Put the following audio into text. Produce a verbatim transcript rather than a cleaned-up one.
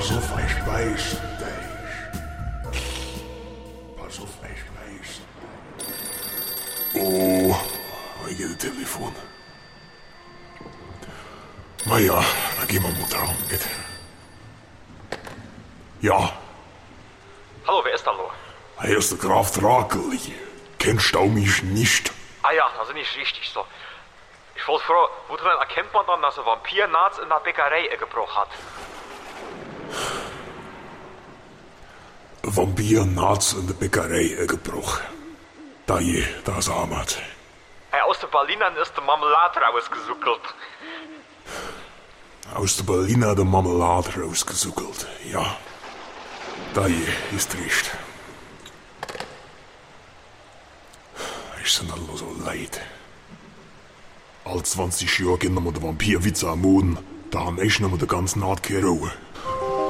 Pass auf, ich weiß dich. Pass auf, ich weiß. Oh, ich gehe das Telefon. Na ja, dann gehen wir mal dran mit. Ja. Hallo, wer ist da noch? Hier ist der Graf Drakeli. Kennst du mich nicht? Ah ja, also nicht richtig so. Ich wollte fragen, woran erkennt man dann, dass ein Vampir-Naz in der Bäckerei gebrochen hat? Ein Vampir-Naz in der Bäckerei gebrochen. Da je, da ist Ahmad. Hey, aus den Berlinern ist die Marmelade rausgesuckelt. Aus der Berliner der Marmelade rausgesuckelt, ja. Da je, ist recht. Ich sind alle so leid. All zwanzig Jahre gehen wir den Vampirwitz am Moden. Da haben ich noch mal den ganzen Art keine Ruhe.